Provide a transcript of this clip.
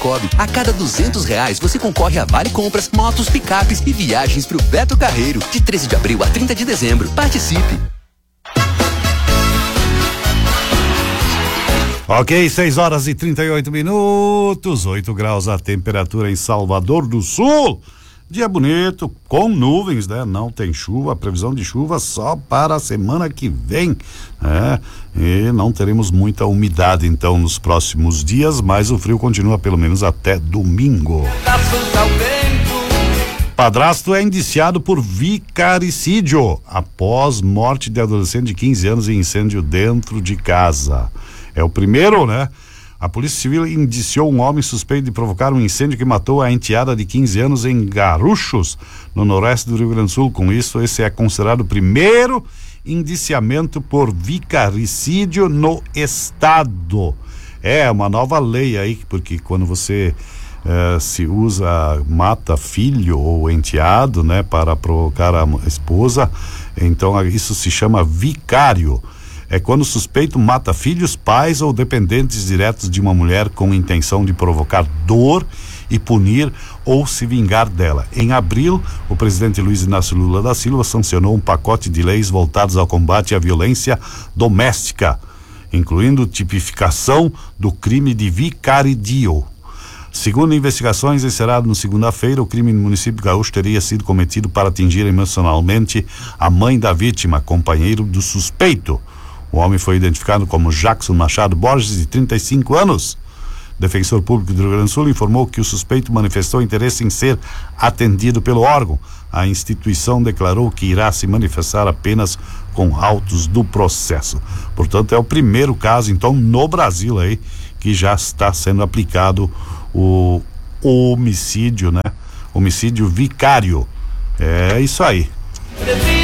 Cicobi. A cada R$200 você concorre a vale compras, motos, picapes e viagens pro Beto Carreiro. De 13 de abril a 30 de dezembro. Participe! Ok, 6h38, 8 graus a temperatura em Salvador do Sul. Dia bonito, com nuvens, né? Não tem chuva, previsão de chuva só para a semana que vem, né? E não teremos muita umidade então nos próximos dias, mas o frio continua pelo menos até domingo. Padrasto é indiciado por vicaricídio após morte de adolescente de 15 anos em incêndio dentro de casa. É o primeiro, né? A Polícia Civil indiciou um homem suspeito de provocar um incêndio que matou a enteada de 15 anos em Garuchos, no noroeste do Rio Grande do Sul. Com isso, esse é considerado o primeiro indiciamento por vicaricídio no estado. É uma nova lei aí, porque quando você se mata filho ou enteado, né, para provocar a esposa, então isso se chama vicário. É quando o suspeito mata filhos, pais ou dependentes diretos de uma mulher com intenção de provocar dor e punir ou se vingar dela. Em abril, o presidente Luiz Inácio Lula da Silva sancionou um pacote de leis voltados ao combate à violência doméstica, incluindo tipificação do crime de vicaridio. Segundo investigações enceradas na segunda-feira, o crime no município gaúcho teria sido cometido para atingir emocionalmente a mãe da vítima, companheiro do suspeito. O homem foi identificado como Jackson Machado Borges, de 35 anos. O defensor público do Rio Grande do Sul informou que o suspeito manifestou interesse em ser atendido pelo órgão. A instituição declarou que irá se manifestar apenas com autos do processo. Portanto, é o primeiro caso, então, no Brasil aí, que já está sendo aplicado o homicídio, né? Homicídio vicário. É isso aí.